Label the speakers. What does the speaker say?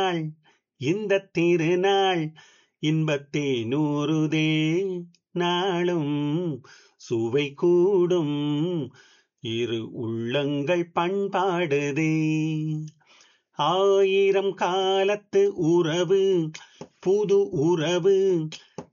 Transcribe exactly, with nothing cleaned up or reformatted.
Speaker 1: நாள் இந்த திருநாள் இன்பத்தே நூறுதே நாளும் சுவை கூடும் இரு உள்ளங்கள் பண்பாடுதே ஆயிரம் காலத்து உறவு புது உறவு